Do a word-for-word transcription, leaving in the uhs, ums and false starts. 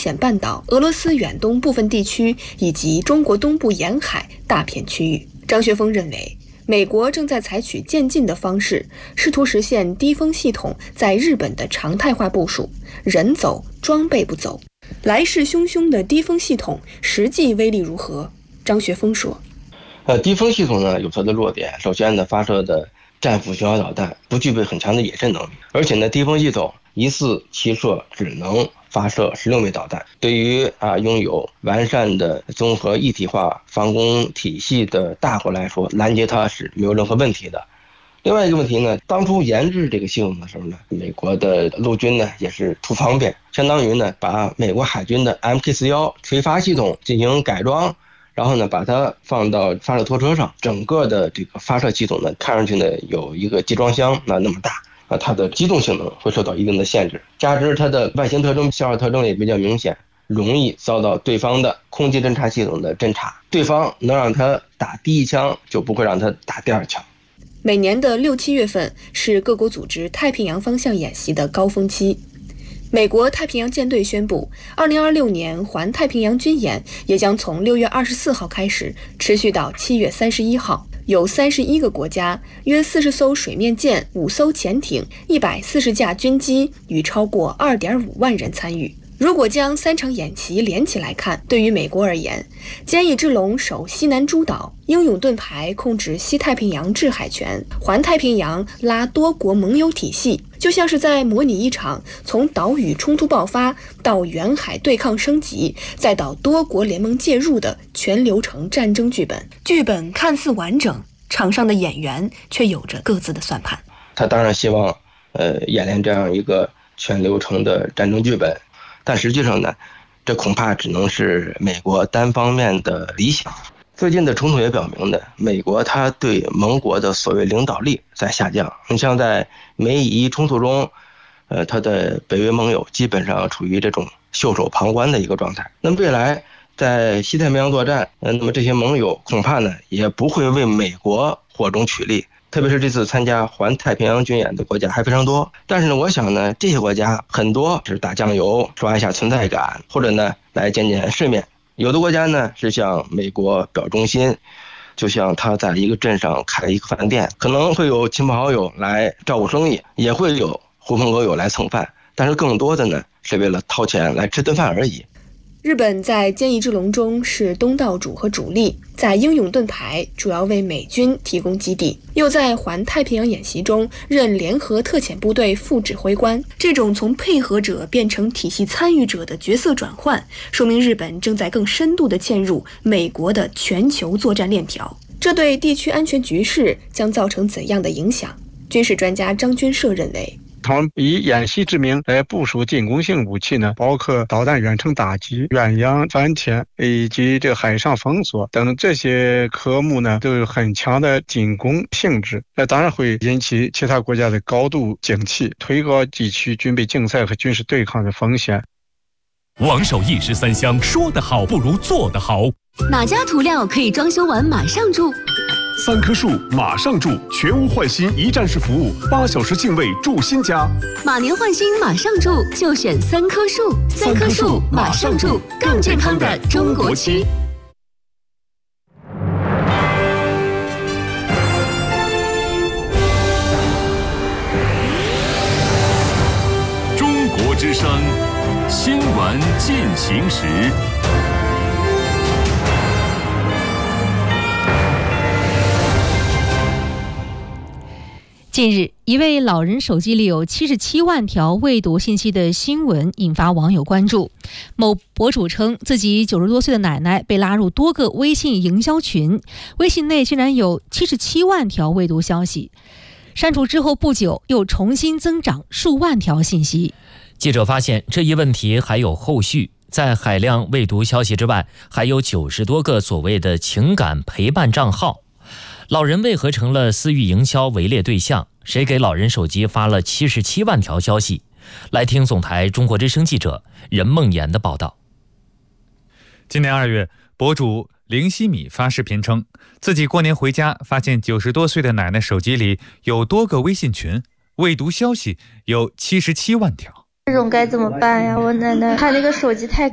鲜半岛、俄罗斯远东部分地区以及中国东部沿海大片区域。张学峰认为，美国正在采取渐进的方式，试图实现低风系统在日本的常态化部署，人走装备不走。来势汹汹的低风系统实际威力如何？张学峰说， 呃，低风系统呢有它的弱点，首先呢，发射的战斧巡航导弹不具备很强的野战能力，而且呢，低风系统一次齐射只能发射十六枚导弹，对于啊拥有完善的综合一体化防空体系的大国来说，拦截它是没有任何问题的。另外一个问题呢，当初研制这个系统的时候呢，美国的陆军呢也是图方便，相当于呢把美国海军的 M K 四十一 垂发系统进行改装，然后呢把它放到发射拖车上，整个的这个发射系统呢看上去呢有一个集装箱那那么大啊，它的机动性能会受到一定的限制，加之它的外形特征、消耗特征也比较明显，容易遭到对方的空气侦察系统的侦察，对方能让它打第一枪，就不会让它打第二枪。 每年的六七月份是各国组织太平洋方向演习的高峰期。美国太平洋舰队宣布，二零二六年环太平洋军演也将从六月二十四号开始，持续到七月三十一号。有三十一个国家、约四十艘水面舰、五艘潜艇、一百四十架军机与超过二点五万人参与。如果将三场演习连起来看，对于美国而言，坚毅之龙守西南诸岛，英勇盾牌控制西太平洋制海权，环太平洋拉多国盟友体系，就像是在模拟一场从岛屿冲突爆发到远海对抗升级，再到多国联盟介入的全流程战争剧本。剧本看似完整，场上的演员却有着各自的算盘。 他当然希望呃演练这样一个全流程的战争剧本，但实际上呢，这恐怕只能是美国单方面的理想。最近的冲突也表明呢，美国它对盟国的所谓领导力在下降。你像在美以冲突中，呃，它的北约盟友基本上处于这种袖手旁观的一个状态。那么未来在西太平洋作战，呃，那么这些盟友恐怕呢也不会为美国火中取栗。特别是这次参加环太平洋军演的国家还非常多，但是呢，我想呢，这些国家很多是打酱油，刷一下存在感，或者呢来见见世面。有的国家呢是向美国表忠心，就像他在一个镇上开一个饭店，可能会有亲朋好友来照顾生意，也会有狐朋狗友来蹭饭，但是更多的呢是为了掏钱来吃顿饭而已。 日本在坚毅之龙中是东道主和主力，在英勇盾牌主要为美军提供基地，又在环太平洋演习中任联合特遣部队副指挥官。这种从配合者变成体系参与者的角色转换，说明日本正在更深度地嵌入美国的全球作战链条。这对地区安全局势将造成怎样的影响？军事专家张军社认为， 他们以演习之名来部署进攻性武器呢，包括导弹远程打击、远洋反潜以及这个海上封锁等这些科目呢，都有很强的进攻性质。那当然会引起其他国家的高度警惕，推高地区军备竞赛和军事对抗的风险。 王守义十三香，说得好不如做得好。 哪家涂料可以装修完马上住？ 三棵树马上住，全屋换新一站式服务，八小时净位住新家。 马年换新马上住，就选三棵树。三棵树马上住，更健康的中国区。 中国之声，新闻进行时。 近日，一位老人手机里有七十七万条未读信息的新闻引发网友关注。某博主称，自己九十多岁的奶奶被拉入多个微信营销群，微信内竟然有七十七万条未读消息，删除之后不久又重新增长数万条信息。 记者发现，这一问题还有后续。在海量未读消息之外，还有九十多个所谓的情感陪伴账号。老人为何成了私域营销围猎对象？谁给老人手机发了七十七万条消息？来听总台中国之声记者任梦妍的报道。 今年二月，博主林希米发视频称，自己过年回家发现九十多岁的奶奶手机里有多个微信群，未读消息有七十七万条。 这种该怎么办呀？我奶奶她那个手机太